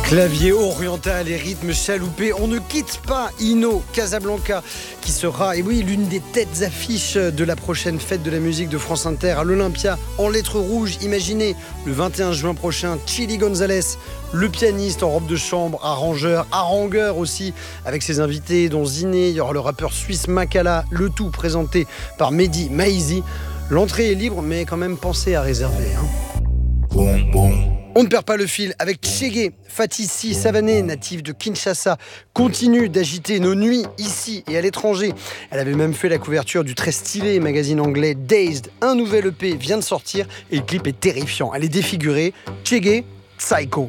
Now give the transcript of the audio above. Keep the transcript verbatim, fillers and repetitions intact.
Clavier oriental et rythme chaloupé, on ne quitte pas Inno Casablanca qui sera, et oui, l'une des têtes affiches de la prochaine fête de la musique de France Inter à l'Olympia en lettres rouges. Imaginez le vingt et un juin prochain, Chili Gonzalez, le pianiste en robe de chambre, arrangeur, harangueur aussi, avec ses invités dont Ziné, il y aura le rappeur suisse Makala, le tout présenté par Mehdi Maizi. L'entrée est libre, mais quand même pensez à réserver. Hein. Bon, bon. On ne perd pas le fil avec Tchégué. Fatissi Savané, native de Kinshasa, continue d'agiter nos nuits ici et à l'étranger. Elle avait même fait la couverture du très stylé magazine anglais Dazed. Un nouvel E P vient de sortir et le clip est terrifiant. Elle est défigurée. Tchégué, Psycho.